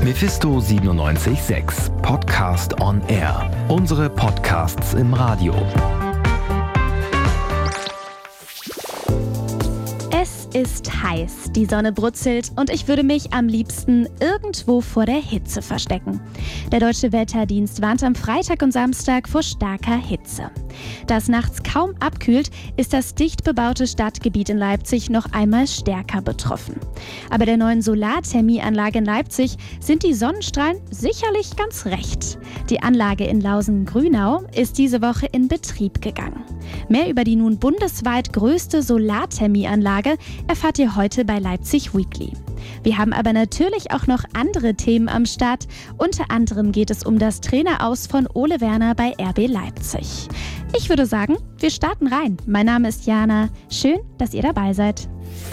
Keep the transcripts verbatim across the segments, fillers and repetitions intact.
Mephisto siebenundneunzig Komma sechs Podcast on Air. Unsere Podcasts im Radio. Es ist heiß, die Sonne brutzelt und ich würde mich am liebsten irgendwo vor der Hitze verstecken. Der Deutsche Wetterdienst warnt am Freitag und Samstag vor starker Hitze. Da es nachts kaum abkühlt, ist das dicht bebaute Stadtgebiet in Leipzig noch einmal stärker betroffen. Aber der neuen Solarthermieanlage in Leipzig sind die Sonnenstrahlen sicherlich ganz recht. Die Anlage in Lausen-Grünau ist diese Woche in Betrieb gegangen. Mehr über die nun bundesweit größte Solarthermieanlage erfahrt ihr heute bei Leipzig Weekly. Wir haben aber natürlich auch noch andere Themen am Start. Unter anderem geht es um das Traineraus von Ole Werner bei R B Leipzig. Ich würde sagen, wir starten rein. Mein Name ist Jana. Schön, dass ihr dabei seid.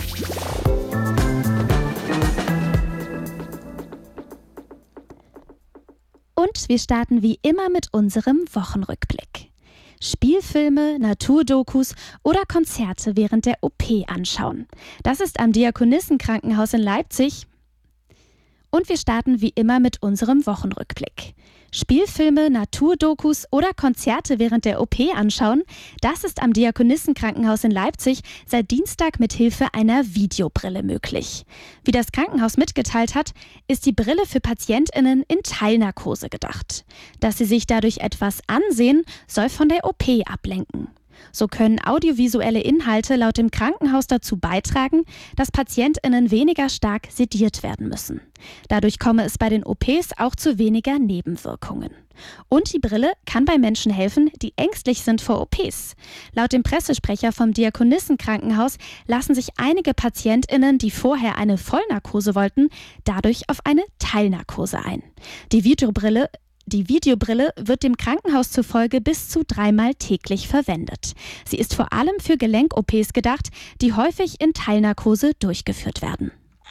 Und wir starten wie immer mit unserem Wochenrückblick. Spielfilme, Naturdokus oder Konzerte während der O P anschauen. Das ist am Diakonissenkrankenhaus in Leipzig. Und wir starten wie immer mit unserem Wochenrückblick. Spielfilme, Naturdokus oder Konzerte während der O P anschauen, das ist am Diakonissenkrankenhaus in Leipzig seit Dienstag mit Hilfe einer Videobrille möglich. Wie das Krankenhaus mitgeteilt hat, ist die Brille für PatientInnen in Teilnarkose gedacht. Dass sie sich dadurch etwas ansehen, soll von der O P ablenken. So können audiovisuelle Inhalte laut dem Krankenhaus dazu beitragen, dass PatientInnen weniger stark sediert werden müssen. Dadurch komme es bei den O Ps auch zu weniger Nebenwirkungen. Und die Brille kann bei Menschen helfen, die ängstlich sind vor O Ps. Laut dem Pressesprecher vom Diakonissenkrankenhaus lassen sich einige PatientInnen, die vorher eine Vollnarkose wollten, dadurch auf eine Teilnarkose ein. Die Videobrille Die Videobrille wird dem Krankenhaus zufolge bis zu dreimal täglich verwendet. Sie ist vor allem für Gelenk-O Ps gedacht, die häufig in Teilnarkose durchgeführt werden.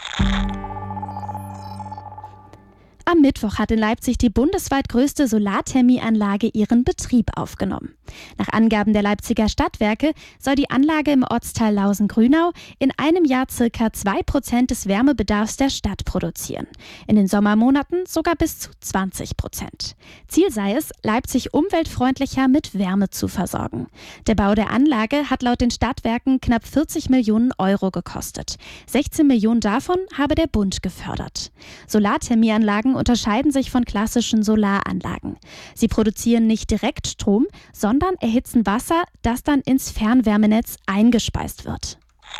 Am Mittwoch hat in Leipzig die bundesweit größte Solarthermieanlage ihren Betrieb aufgenommen. Nach Angaben der Leipziger Stadtwerke soll die Anlage im Ortsteil Lausen-Grünau in einem Jahr ca. zwei Prozent des Wärmebedarfs der Stadt produzieren. In den Sommermonaten sogar bis zu zwanzig Prozent. Ziel sei es, Leipzig umweltfreundlicher mit Wärme zu versorgen. Der Bau der Anlage hat laut den Stadtwerken knapp vierzig Millionen Euro gekostet. sechzehn Millionen davon habe der Bund gefördert. Solarthermieanlagen unterscheiden sich von klassischen Solaranlagen. Sie produzieren nicht direkt Strom, sondern erhitzen Wasser, das dann ins Fernwärmenetz eingespeist wird.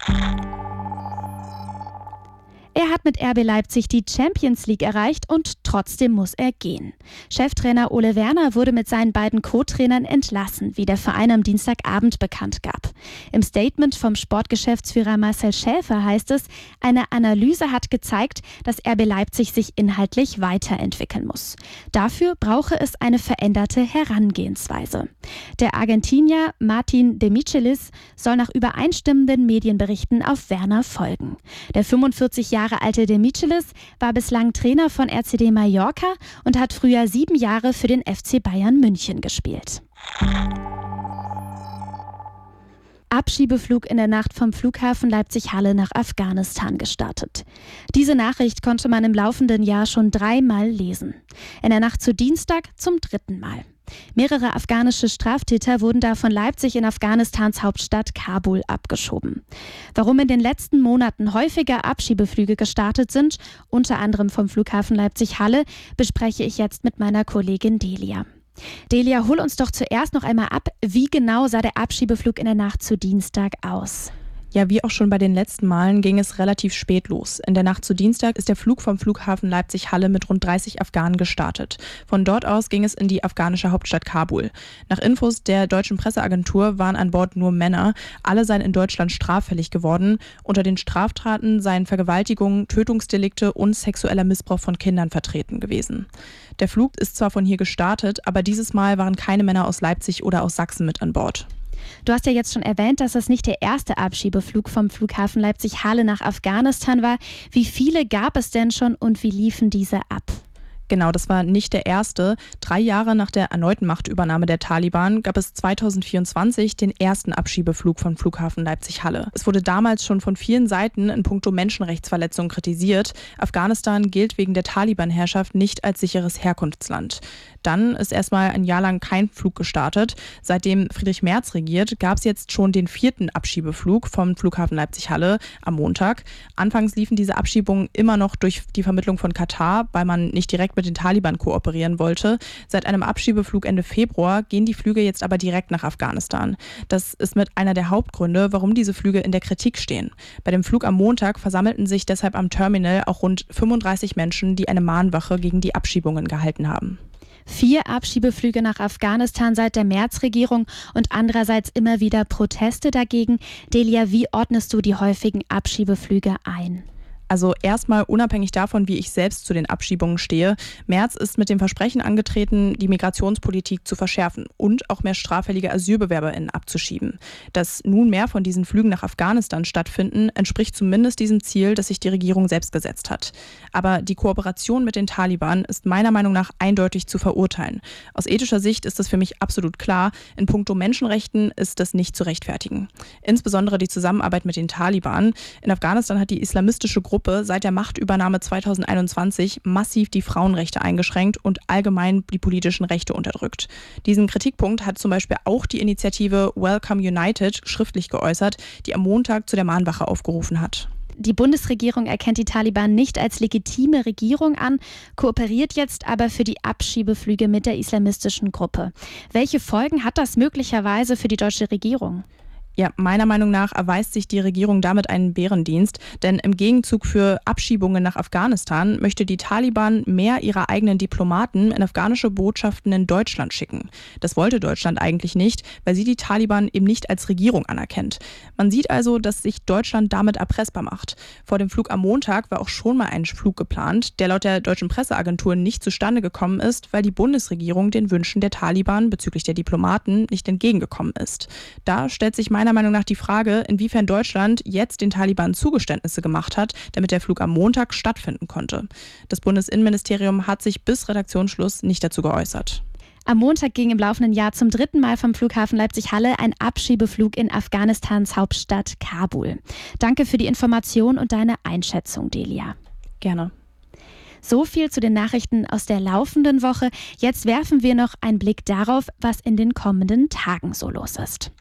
Er hat mit R B Leipzig die Champions League erreicht und trotzdem muss er gehen. Cheftrainer Ole Werner wurde mit seinen beiden Co-Trainern entlassen, wie der Verein am Dienstagabend bekannt gab. Im Statement vom Sportgeschäftsführer Marcel Schäfer heißt es, eine Analyse hat gezeigt, dass R B Leipzig sich inhaltlich weiterentwickeln muss. Dafür brauche es eine veränderte Herangehensweise. Der Argentinier Martin de Michelis soll nach übereinstimmenden Medienberichten auf Werner folgen. Der fünfundvierzig Jahre alte de Michelis war bislang Trainer von R C D Mallorca und hat früher sieben Jahre für den F C Bayern München gespielt. Abschiebeflug in der Nacht vom Flughafen Leipzig-Halle nach Afghanistan gestartet. Diese Nachricht konnte man im laufenden Jahr schon dreimal lesen. In der Nacht zu Dienstag zum dritten Mal. Mehrere afghanische Straftäter wurden da von Leipzig in Afghanistans Hauptstadt Kabul abgeschoben. Warum in den letzten Monaten häufiger Abschiebeflüge gestartet sind, unter anderem vom Flughafen Leipzig-Halle, bespreche ich jetzt mit meiner Kollegin Delia. Delia, hol uns doch zuerst noch einmal ab, wie genau sah der Abschiebeflug in der Nacht zu Dienstag aus? Ja, wie auch schon bei den letzten Malen ging es relativ spät los. In der Nacht zu Dienstag ist der Flug vom Flughafen Leipzig-Halle mit rund dreißig Afghanen gestartet. Von dort aus ging es in die afghanische Hauptstadt Kabul. Nach Infos der deutschen Presseagentur waren an Bord nur Männer. Alle seien in Deutschland straffällig geworden. Unter den Straftaten seien Vergewaltigungen, Tötungsdelikte und sexueller Missbrauch von Kindern vertreten gewesen. Der Flug ist zwar von hier gestartet, aber dieses Mal waren keine Männer aus Leipzig oder aus Sachsen mit an Bord. Du hast ja jetzt schon erwähnt, dass das nicht der erste Abschiebeflug vom Flughafen Leipzig-Halle nach Afghanistan war. Wie viele gab es denn schon und wie liefen diese ab? Genau, das war nicht der erste. Drei Jahre nach der erneuten Machtübernahme der Taliban gab es zweitausendvierundzwanzig den ersten Abschiebeflug vom Flughafen Leipzig-Halle. Es wurde damals schon von vielen Seiten in puncto Menschenrechtsverletzungen kritisiert. Afghanistan gilt wegen der Taliban-Herrschaft nicht als sicheres Herkunftsland. Dann ist erstmal ein Jahr lang kein Flug gestartet. Seitdem Friedrich Merz regiert, gab es jetzt schon den vierten Abschiebeflug vom Flughafen Leipzig-Halle am Montag. Anfangs liefen diese Abschiebungen immer noch durch die Vermittlung von Katar, weil man nicht direkt mit den Taliban kooperieren wollte. Seit einem Abschiebeflug Ende Februar gehen die Flüge jetzt aber direkt nach Afghanistan. Das ist mit einer der Hauptgründe, warum diese Flüge in der Kritik stehen. Bei dem Flug am Montag versammelten sich deshalb am Terminal auch rund fünfunddreißig Menschen, die eine Mahnwache gegen die Abschiebungen gehalten haben. Vier Abschiebeflüge nach Afghanistan seit der März-Regierung und andererseits immer wieder Proteste dagegen. Delia, wie ordnest du die häufigen Abschiebeflüge ein? Also erstmal unabhängig davon, wie ich selbst zu den Abschiebungen stehe. Merz ist mit dem Versprechen angetreten, die Migrationspolitik zu verschärfen und auch mehr straffällige AsylbewerberInnen abzuschieben. Dass nun mehr von diesen Flügen nach Afghanistan stattfinden, entspricht zumindest diesem Ziel, das sich die Regierung selbst gesetzt hat. Aber die Kooperation mit den Taliban ist meiner Meinung nach eindeutig zu verurteilen. Aus ethischer Sicht ist das für mich absolut klar. In puncto Menschenrechten ist das nicht zu rechtfertigen. Insbesondere die Zusammenarbeit mit den Taliban. In Afghanistan hat die islamistische Gruppe seit der Machtübernahme zweitausendeinundzwanzig massiv die Frauenrechte eingeschränkt und allgemein die politischen Rechte unterdrückt. Diesen Kritikpunkt hat zum Beispiel auch die Initiative Welcome United schriftlich geäußert, die am Montag zu der Mahnwache aufgerufen hat. Die Bundesregierung erkennt die Taliban nicht als legitime Regierung an, kooperiert jetzt aber für die Abschiebeflüge mit der islamistischen Gruppe. Welche Folgen hat das möglicherweise für die deutsche Regierung? Ja, meiner Meinung nach erweist sich die Regierung damit einen Bärendienst, denn im Gegenzug für Abschiebungen nach Afghanistan möchte die Taliban mehr ihrer eigenen Diplomaten in afghanische Botschaften in Deutschland schicken. Das wollte Deutschland eigentlich nicht, weil sie die Taliban eben nicht als Regierung anerkennt. Man sieht also, dass sich Deutschland damit erpressbar macht. Vor dem Flug am Montag war auch schon mal ein Flug geplant, der laut der deutschen Presseagentur nicht zustande gekommen ist, weil die Bundesregierung den Wünschen der Taliban bezüglich der Diplomaten nicht entgegengekommen ist. Da stellt sich meiner Meinung nach die Frage, inwiefern Deutschland jetzt den Taliban Zugeständnisse gemacht hat, damit der Flug am Montag stattfinden konnte. Das Bundesinnenministerium hat sich bis Redaktionsschluss nicht dazu geäußert. Am Montag ging im laufenden Jahr zum dritten Mal vom Flughafen Leipzig-Halle ein Abschiebeflug in Afghanistans Hauptstadt Kabul. Danke für die Information und deine Einschätzung, Delia. Gerne. So viel zu den Nachrichten aus der laufenden Woche. Jetzt werfen wir noch einen Blick darauf, was in den kommenden Tagen so los ist.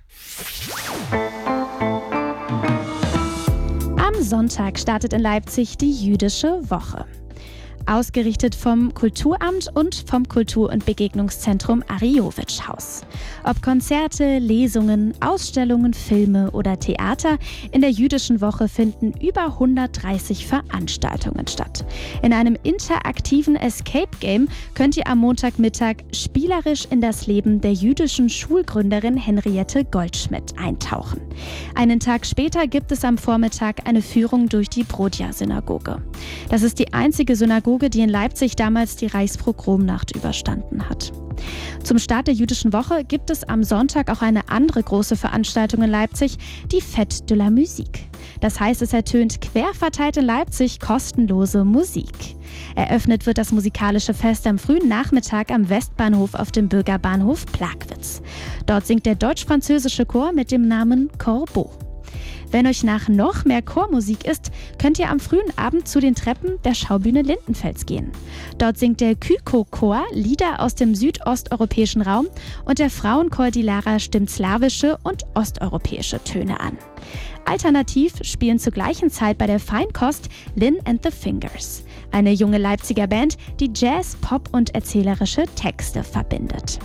Am Sonntag startet in Leipzig die Jüdische Woche. Ausgerichtet vom Kulturamt und vom Kultur- und Begegnungszentrum Ariowitsch-Haus. Ob Konzerte, Lesungen, Ausstellungen, Filme oder Theater, in der Jüdischen Woche finden über hundertdreißig Veranstaltungen statt. In einem interaktiven Escape-Game könnt ihr am Montagmittag spielerisch in das Leben der jüdischen Schulgründerin Henriette Goldschmidt eintauchen. Einen Tag später gibt es am Vormittag eine Führung durch die Brodja-Synagoge. Das ist die einzige Synagoge, die in Leipzig damals die Reichspogromnacht überstanden hat. Zum Start der Jüdischen Woche gibt es am Sonntag auch eine andere große Veranstaltung in Leipzig, die Fête de la Musique. Das heißt, es ertönt quer verteilt in Leipzig kostenlose Musik. Eröffnet wird das musikalische Fest am frühen Nachmittag am Westbahnhof auf dem Bürgerbahnhof Plagwitz. Dort singt der deutsch-französische Chor mit dem Namen Corbeau. Wenn euch nach noch mehr Chormusik ist, könnt ihr am frühen Abend zu den Treppen der Schaubühne Lindenfels gehen. Dort singt der Kyko-Chor Lieder aus dem südosteuropäischen Raum und der Frauenchor Die Lara stimmt slawische und osteuropäische Töne an. Alternativ spielen zur gleichen Zeit bei der Feinkost Lynn and the Fingers, eine junge Leipziger Band, die Jazz, Pop und erzählerische Texte verbindet.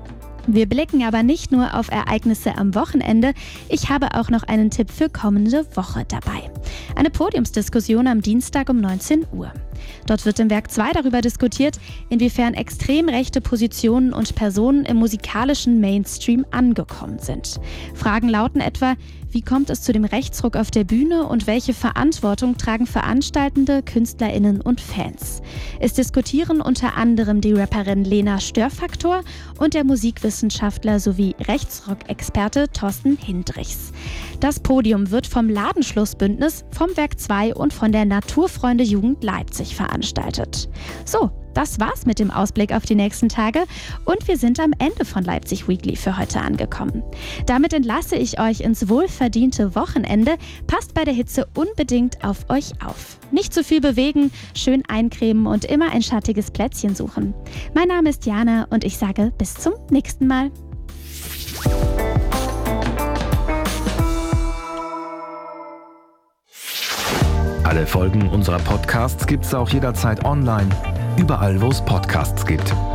Wir blicken aber nicht nur auf Ereignisse am Wochenende, ich habe auch noch einen Tipp für kommende Woche dabei. Eine Podiumsdiskussion am Dienstag um neunzehn Uhr. Dort wird im Werk zwei darüber diskutiert, inwiefern extrem rechte Positionen und Personen im musikalischen Mainstream angekommen sind. Fragen lauten etwa, wie kommt es zu dem Rechtsruck auf der Bühne und welche Verantwortung tragen Veranstaltende, KünstlerInnen und Fans? Es diskutieren unter anderem die Rapperin Lena Störfaktor und der Musikwissenschaftler sowie Rechtsrock-Experte Thorsten Hindrichs. Das Podium wird vom Ladenschlussbündnis, vom Werk zwei und von der Naturfreunde Jugend Leipzig veranstaltet. So, das war's mit dem Ausblick auf die nächsten Tage und wir sind am Ende von Leipzig Weekly für heute angekommen. Damit entlasse ich euch ins wohlverdiente Wochenende. Passt bei der Hitze unbedingt auf euch auf. Nicht zu viel bewegen, schön eincremen und immer ein schattiges Plätzchen suchen. Mein Name ist Jana und ich sage bis zum nächsten Mal. Alle Folgen unserer Podcasts gibt's auch jederzeit online, überall wo es Podcasts gibt.